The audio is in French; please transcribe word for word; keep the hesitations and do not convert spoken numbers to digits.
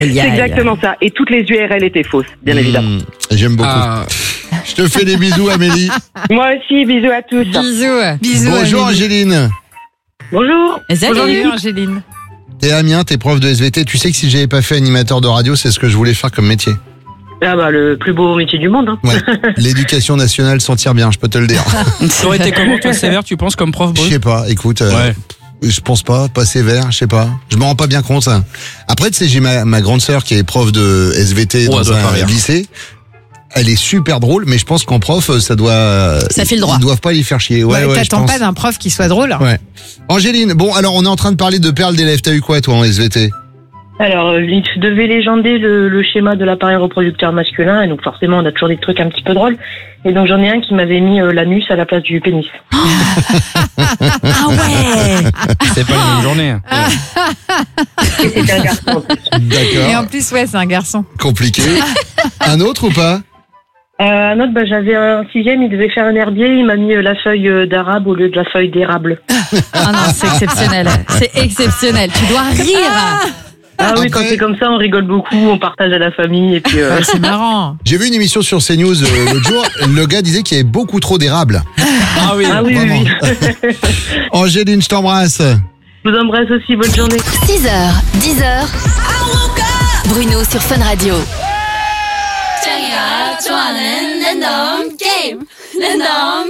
C'est exactement ça. Et toutes les U R L étaient fausses, bien mmh, évidemment. J'aime beaucoup. Ah. Je te fais des bisous, Amélie. Moi aussi, bisous à tous. Bisous. Bisous. Bonjour, Amélie. Angéline. Bonjour. Salut, Bonjour, Angéline. T'es Amiens, t'es prof de S V T. Tu sais que si j'avais pas fait animateur de radio, c'est ce que je voulais faire comme métier. Ah bah, le plus beau métier du monde. Hein. Ouais. L'éducation nationale s'en tire bien, je peux te le dire. Ça aurait été comment, toi, sévère, tu penses, comme prof, Bruce ? Je sais pas, écoute. Euh, ouais. Je pense pas, pas sévère, je sais pas. Je me rends pas bien compte. Après, tu sais, j'ai ma, ma grande sœur qui est prof de S V T oh, dans un lycée. Elle est super drôle, mais je pense qu'en prof, ça doit. Ça file droit. Ils doivent pas l'y faire chier. Ouais, ouais, ouais, t'attends pas d'un prof qui soit drôle. Ouais. Angéline, bon, alors on est en train de parler de perles d'élèves. T'as eu quoi, toi, en S V T ? Alors, il devait légender le, le schéma de l'appareil reproducteur masculin, et donc forcément, on a toujours des trucs un petit peu drôles. Et donc, j'en ai un qui m'avait mis euh, l'anus à la place du pénis. Ah ouais. C'est pas une même journée. Et c'était un garçon en plus. D'accord. Et en plus, ouais, c'est un garçon. Compliqué. Un autre ou pas ? Euh, un autre, bah, j'avais un sixième, il devait faire un herbier, il m'a mis la feuille d'arabe au lieu de la feuille d'érable. Ah non, c'est exceptionnel. C'est exceptionnel. Tu dois rire. Ah oui, Après, quand c'est comme ça, on rigole beaucoup, on partage à la famille et puis. Euh... Ouais, c'est marrant. J'ai vu une émission sur CNews euh, l'autre jour. Le gars disait qu'il y avait beaucoup trop d'érables. Ah oui, ah oui, oui, oui. Angéline, je t'embrasse. Je vous embrasse aussi, bonne journée. six heures, dix heures. Bruno sur Fun Radio. 좋아하는 랜덤 게임 랜덤